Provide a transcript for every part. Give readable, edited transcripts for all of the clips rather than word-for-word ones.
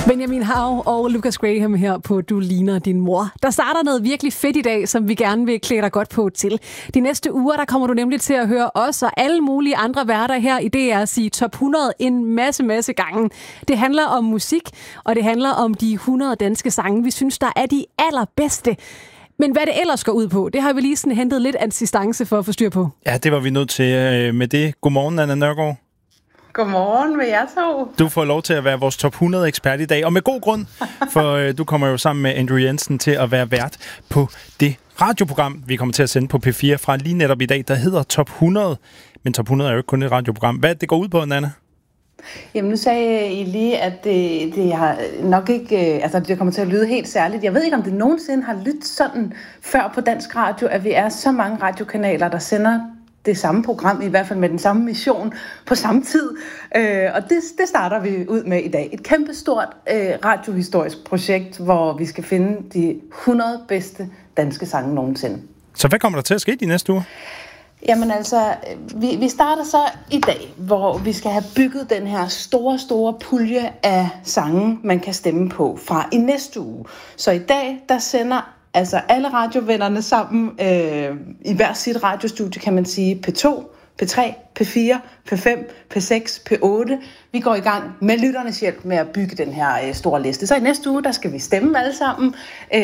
Benjamin Hav og Lucas Graham her på Du ligner din mor. Der starter noget virkelig fedt i dag, som vi gerne vil klæde dig godt på til. De næste uger, der kommer du nemlig til at høre os og alle mulige andre værter her i DR sige top 100 en masse gange. Det handler om musik, og det handler om de 100 danske sange, vi synes, der er de allerbedste. Men hvad det ellers går ud på, det har vi lige sådan hentet lidt assistance for at få styr på. Ja, det var vi nødt til med det. Godmorgen, Anna Nørgaard. Godmorgen med jer to. Du får lov til at være vores top 100 ekspert i dag, og med god grund, for du kommer jo sammen med Andrew Jensen til at være vært på det radioprogram, vi kommer til at sende på P4 fra lige netop i dag, der hedder Top 100. Men Top 100 er jo ikke kun et radioprogram. Hvad det går ud på, Anna? Jamen nu sagde I lige, at det har nok ikke, altså det kommer til at lyde helt særligt. Jeg ved ikke, om det nogensinde har lyttet sådan før på dansk radio, at vi er så mange radiokanaler, der sender det samme program, i hvert fald med den samme mission på samme tid. Og det starter vi ud med i dag. Et kæmpestort radiohistorisk projekt, hvor vi skal finde de 100 bedste danske sange nogensinde. Så hvad kommer der til at ske de næste uger? Jamen altså, vi starter så i dag, hvor vi skal have bygget den her store pulje af sange, man kan stemme på fra i næste uge. Så i dag, der sender altså alle radiovennerne sammen i hver sit radiostudie, kan man sige, P2, P3, P4, P5, P6, P8. Vi går i gang med lytternes hjælp med at bygge den her store liste. Så i næste uge, der skal vi stemme alle sammen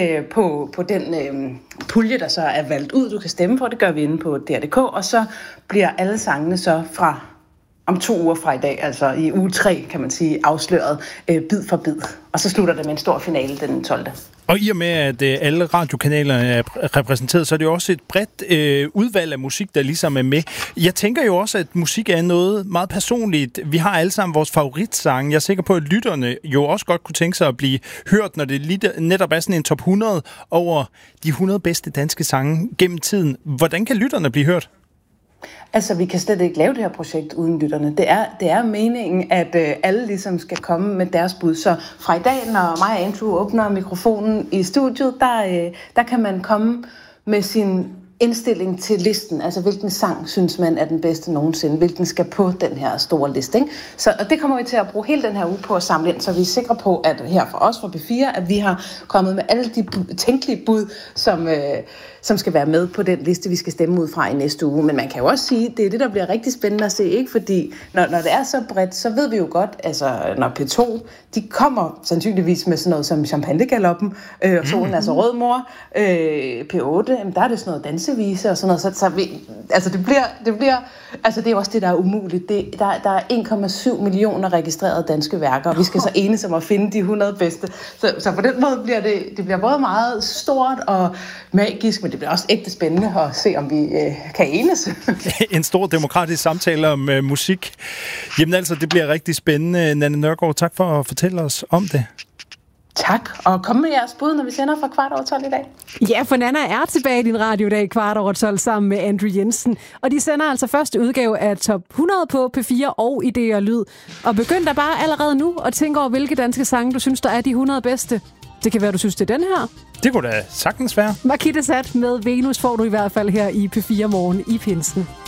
på den pulje, der så er valgt ud. Du kan stemme på, det gør vi inde på DR.dk, og så bliver alle sangene så fra om 2 uger fra i dag, altså i uge 3, kan man sige, afsløret bid for bid. Og så slutter det med en stor finale den 12. Og i og med, at alle radiokanalerne er repræsenteret, så er det jo også et bredt udvalg af musik, der ligesom er med. Jeg tænker jo også, at musik er noget meget personligt. Vi har alle sammen vores favoritsange. Jeg er sikker på, at lytterne jo også godt kunne tænke sig at blive hørt, når det netop er sådan en top 100 over de 100 bedste danske sange gennem tiden. Hvordan kan lytterne blive hørt? Altså, vi kan slet ikke lave det her projekt uden lytterne. Det er meningen, at alle ligesom skal komme med deres bud. Så fra i dag, når mig og Andrew åbner mikrofonen i studiet, der kan man komme med sin indstilling til listen. Altså, hvilken sang synes man er den bedste nogensinde? Hvilken skal på den her store liste, ikke? Og det kommer vi til at bruge hele den her uge på at samle ind, så vi er sikre på, at her for os fra P4, at vi har kommet med alle de tænkelige bud, som skal være med på den liste, vi skal stemme ud fra i næste uge. Men man kan jo også sige, at det er det, der bliver rigtig spændende at se, ikke? Fordi når det er så bredt, så ved vi jo godt, altså når P2, de kommer sandsynligvis med sådan noget som Champagnegaloppen, og Solen er så rød mor. P8, jamen, der er det sådan noget dansevise og sådan noget. Så vi, altså det bliver, altså det er også det, der er umuligt. Der er 1,7 millioner registrerede danske værker, og vi skal så enes om at finde de 100 bedste. Så på den måde bliver det bliver både meget stort og magisk, men det bliver også ægte spændende at se, om vi kan enes. En stor demokratisk samtale om musik. Jamen altså, det bliver rigtig spændende. Nanne Nørgaard, tak for at fortælle os om det. Tak, og kom med jeres bud, når vi sender fra 12:15 i dag. Ja, for Nanna er tilbage i din radio i dag 12:15 sammen med Andrew Jensen. Og de sender altså første udgave af Top 100 på P4 og i DR Lyd. Og begynd da bare allerede nu at tænke over, hvilke danske sange, du synes, der er de 100 bedste. Det kan være, du synes, det er den her. Det kunne da sagtens være. Markitte Sat med Venus får du i hvert fald her i P4 Morgen i Pinsen.